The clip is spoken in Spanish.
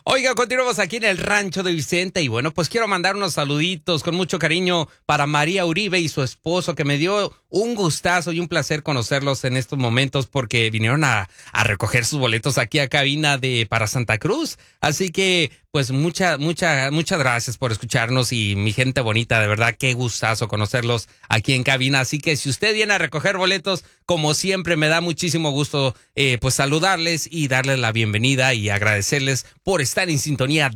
Oiga, continuamos aquí en el Rancho de Vicente y bueno, pues quiero mandar unos saluditos con mucho cariño para María Uribe y su esposo, que me dio un gustazo y un placer conocerlos en estos momentos porque vinieron a recoger sus boletos aquí a cabina para Santa Cruz. Así que pues muchas gracias por escucharnos y mi gente bonita, de verdad qué gustazo conocerlos aquí en cabina. Así que si usted viene a recoger boletos, como siempre me da muchísimo gusto pues saludarles y darles la bienvenida y agradecerles por estar en sintonía